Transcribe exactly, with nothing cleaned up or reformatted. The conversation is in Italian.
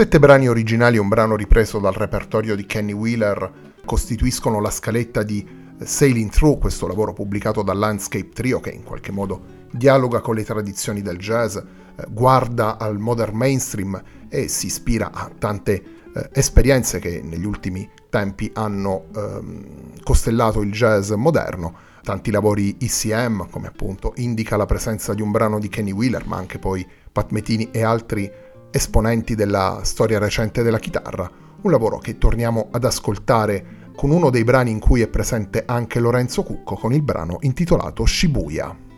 Sette brani originali e un brano ripreso dal repertorio di Kenny Wheeler costituiscono la scaletta di Sailing Through, questo lavoro pubblicato dal Landscape Trio che in qualche modo dialoga con le tradizioni del jazz, eh, guarda al modern mainstream e si ispira a tante eh, esperienze che negli ultimi tempi hanno ehm, costellato il jazz moderno. Tanti lavori E C M, come appunto indica la presenza di un brano di Kenny Wheeler, ma anche poi Pat Metheny e altri esponenti della storia recente della chitarra, un lavoro che torniamo ad ascoltare con uno dei brani in cui è presente anche Lorenzo Cucco con il brano intitolato Shibuya.